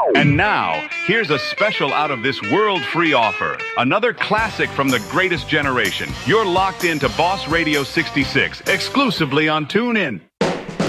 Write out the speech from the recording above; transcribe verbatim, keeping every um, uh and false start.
And now, here's a special out of this world free offer. Another classic from the greatest generation. You're locked into Boss Radio sixty-six, exclusively on TuneIn.